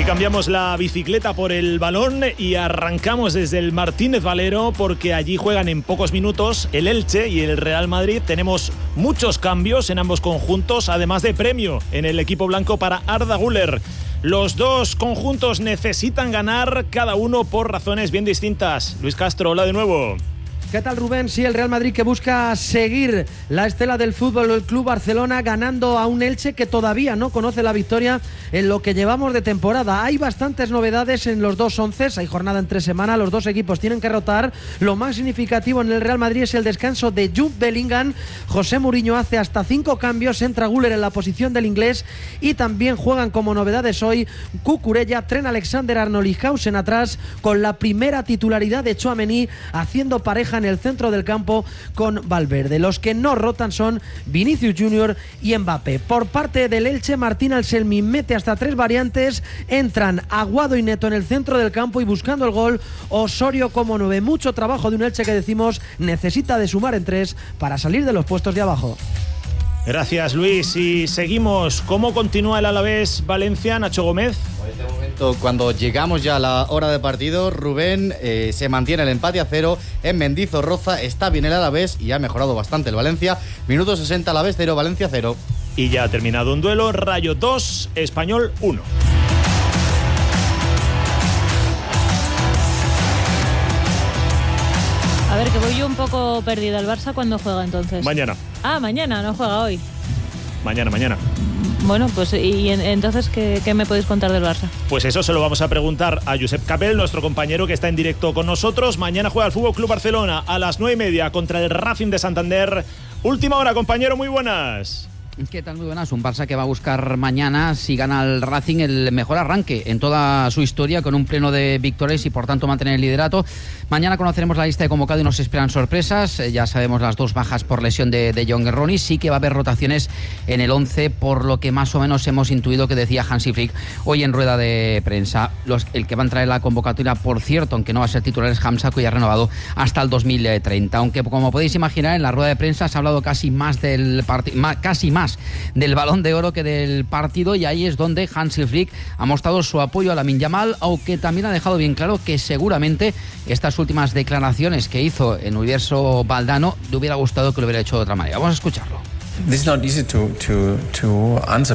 cambiamos la bicicleta por el balón y arrancamos desde el Martínez Valero, porque allí juegan en pocos minutos el Elche y el Real Madrid. Tenemos muchos cambios en ambos conjuntos, además de premio en el equipo blanco para Arda Güler. Los dos conjuntos necesitan ganar, cada uno por razones bien distintas. Luis Castro, hola de nuevo. ¿Qué tal, Rubén? Sí, el Real Madrid que busca seguir la estela del Fútbol Club Barcelona, ganando a un Elche que todavía no conoce la victoria en lo que llevamos de temporada. Hay bastantes novedades en los dos onces, hay jornada en 3 semanas, los dos equipos tienen que rotar. Lo más significativo en el Real Madrid es el descanso de Jude Bellingham. José Mourinho hace hasta 5 cambios, entra Güler en la posición del inglés y también juegan como novedades hoy Cucurella, Trent Alexander-Arnold y Hausen atrás, con la primera titularidad de Tchouaméni haciendo pareja en el centro del campo con Valverde. Los que no rotan son Vinicius Junior y Mbappé. Por parte del Elche, Martín Anselmi mete hasta 3 variantes, entran Aguado y Neto en el centro del campo y buscando el gol Osorio como 9. Mucho trabajo de un Elche que decimos necesita de sumar en 3 para salir de los puestos de abajo. Gracias, Luis. Y seguimos. ¿Cómo continúa el Alavés Valencia, Nacho Gómez? En este momento, cuando llegamos ya a la hora de partido, Rubén, se mantiene el empate a 0 en Mendizorroza. Está bien el Alavés y ha mejorado bastante el Valencia. Minuto 60, Alavés 0, Valencia 0. Y ya ha terminado un duelo. Rayo 2, Español 1. A ver, que voy yo un poco perdida. ¿El Barça cuándo juega entonces? Mañana. Ah, mañana, no juega hoy. Mañana. Bueno, pues ¿y entonces qué me podéis contar del Barça? Pues eso se lo vamos a preguntar a Josep Capel, nuestro compañero que está en directo con nosotros. Mañana juega el Fútbol Club Barcelona a las 9:30 contra el Racing de Santander. Última hora, compañero, muy buenas. ¿Qué tal? Muy buenas. Un Barça que va a buscar mañana, si gana el Racing, el mejor arranque en toda su historia, con un pleno de victorias y por tanto mantener el liderato. Mañana conoceremos la lista de convocados y nos esperan sorpresas. Ya sabemos las 2 bajas por lesión de John Erroni. Sí que va a haber rotaciones en el 11, por lo que más o menos hemos intuido que decía Hansi Flick hoy en rueda de prensa. El que va a entrar en la convocatoria, por cierto, aunque no va a ser titular, es Hamza, que ya ha renovado hasta el 2030. Aunque, como podéis imaginar, en la rueda de prensa se ha hablado casi más del Balón de Oro que del partido, y ahí es donde Hansi Flick ha mostrado su apoyo a Lamine Yamal, aunque también ha dejado bien claro que seguramente estas últimas declaraciones que hizo en Universo Valdano le hubiera gustado que lo hubiera hecho de otra manera. Vamos a escucharlo. This is not easy to answer